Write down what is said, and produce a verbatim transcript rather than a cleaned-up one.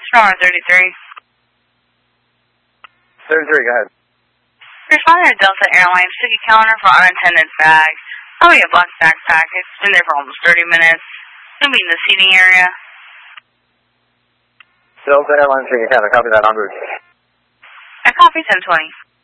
Star thirty-three. thirty-three, go ahead. Responding to Delta Airlines, ticket counter for unattended bags. Oh, yeah, black backpack. It's been there for almost thirty minutes. It'll be in the seating area. Delta Airlines ticket counter, copy that en route. I copy ten twenty.